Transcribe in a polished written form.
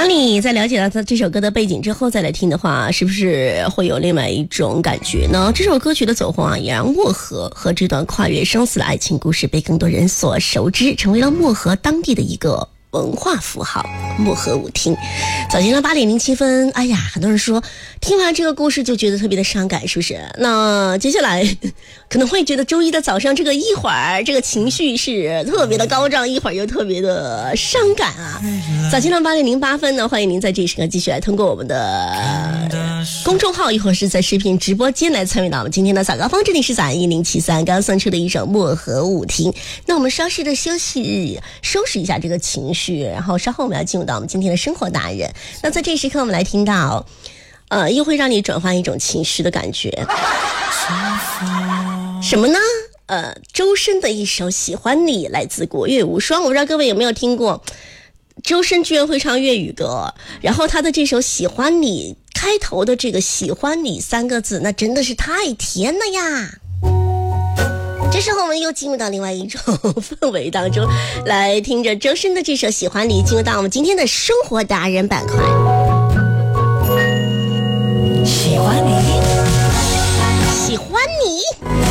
当你在了解到这首歌的背景之后再来听的话，是不是会有另外一种感觉呢？这首歌曲的走红啊，也让漠河和这段跨越生死的爱情故事被更多人所熟知，成为了漠河当地的一个文化符号。漠河舞厅早间的8:07，哎呀，很多人说听完这个故事就觉得特别的伤感，是不是？那接下来可能会觉得周一的早上这个一会儿这个情绪是特别的高涨，一会儿又特别的伤感啊。早间的8:08呢，欢迎您在这时刻继续来通过我们的公众号，亦或是在视频直播间来参与到我们今天的早高峰。这里是早1073刚刚送出的一首漠河舞厅。那我们稍事的休息，收拾一下这个情绪，然后稍后我们要进入到我们今天的生活达人。那在这时刻我们来听到又会让你转换一种情绪的感觉，什么呢？周深的一首《喜欢你》来自国乐无双。我不知道各位有没有听过，周深居然会唱粤语歌，然后他的这首《喜欢你》开头的这个喜欢你3个字，那真的是太甜了呀。这时候我们又进入到另外一种氛围当中，来听着周深的这首《喜欢你》，进入到我们今天的生活达人板块。喜欢你，喜欢你。